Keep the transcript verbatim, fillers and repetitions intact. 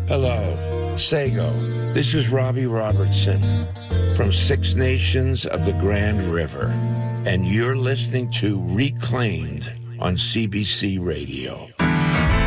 Hello, Sago. This is Robbie Robertson from Six Nations of the Grand River, and you're listening to Reclaimed on C B C Radio.